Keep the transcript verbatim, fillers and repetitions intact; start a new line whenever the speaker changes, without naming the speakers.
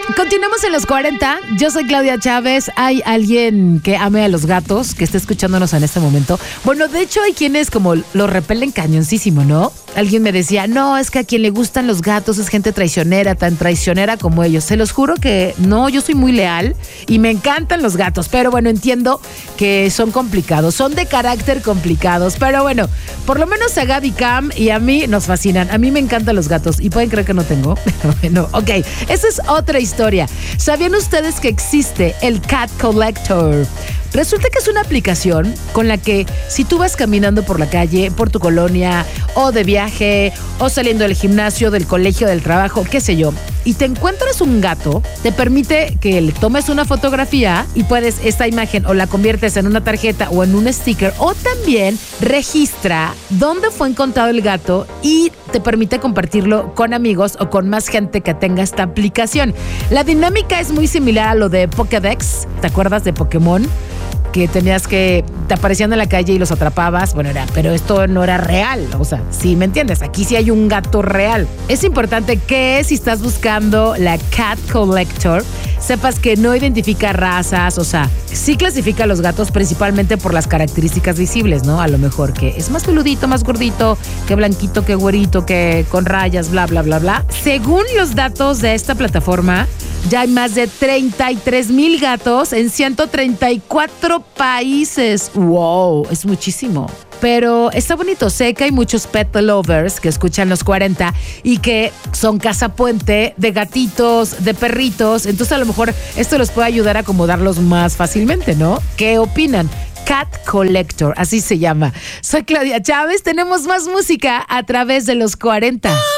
Continuamos en los cuarenta. Yo soy Claudia Chávez. ¿Hay alguien que ame a los gatos que esté escuchándonos en este momento? Bueno, de hecho hay quienes como los repelen cañoncísimo, ¿no? Alguien me decía, no, es que a quien le gustan los gatos es gente traicionera, tan traicionera como ellos. Se los juro que no, yo soy muy leal y me encantan los gatos. Pero bueno, entiendo que son complicados, son de carácter complicados. Pero bueno, por lo menos a Gaby Cam y a mí nos fascinan. A mí me encantan los gatos y pueden creer que no tengo. Bueno, ok, esa es otra historia. ¿Sabían ustedes que existe el Cat Collector? Resulta que es una aplicación con la que si tú vas caminando por la calle, por tu colonia, o de viaje, o saliendo del gimnasio, del colegio, del trabajo, qué sé yo, y te encuentras un gato, te permite que le tomes una fotografía y puedes esta imagen o la conviertes en una tarjeta o en un sticker, o también registra dónde fue encontrado el gato y te permite compartirlo con amigos o con más gente que tenga esta aplicación. La dinámica es muy similar a lo de Pokédex. ¿Te acuerdas de Pokémon? Que tenías que, te aparecían en la calle y los atrapabas, bueno, era, pero esto no era real, o sea, sí, ¿me entiendes? Aquí sí hay un gato real. Es importante que si estás buscando la Cat Collector, sepas que no identifica razas, o sea, sí clasifica a los gatos principalmente por las características visibles, ¿no? A lo mejor que es más peludito, más gordito, que blanquito, que güerito, que con rayas, bla, bla, bla, bla. Según los datos de esta plataforma, ya hay más de treinta y tres mil gatos en ciento treinta y cuatro países. ¡Wow! Es muchísimo. Pero está bonito. Sé que hay muchos pet lovers que escuchan los cuarenta y que son casa puente de gatitos, de perritos. Entonces a lo mejor esto los puede ayudar a acomodarlos más fácilmente, ¿no? ¿Qué opinan? Cat Collector, así se llama. Soy Claudia Chávez. Tenemos más música a través de los cuarenta.